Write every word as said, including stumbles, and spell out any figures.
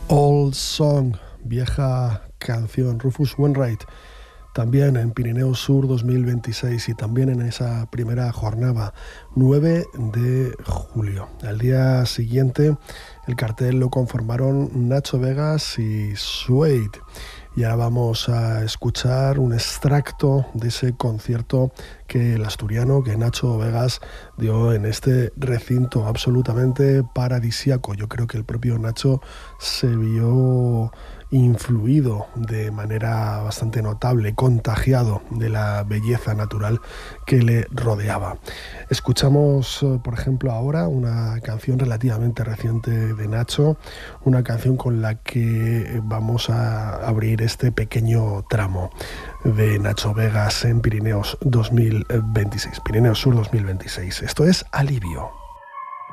Old Song, vieja canción, Rufus Wainwright, también en Pirineo Sur dos mil veintiséis y también en esa primera jornada, nueve de julio. Al día siguiente el cartel lo conformaron Nacho Vegas y Suede. Y ahora vamos a escuchar un extracto de ese concierto que el asturiano, que Nacho Vegas dio en este recinto absolutamente paradisíaco. Yo creo que el propio Nacho se vio influido de manera bastante notable, contagiado de la belleza natural que le rodeaba. Escuchamos, por ejemplo, ahora una canción relativamente reciente de Nacho, una canción con la que vamos a abrir este pequeño tramo de Nacho Vegas en Pirineos dos mil veintiséis, Pirineos Sur dos mil veintiséis. Esto es Alivio.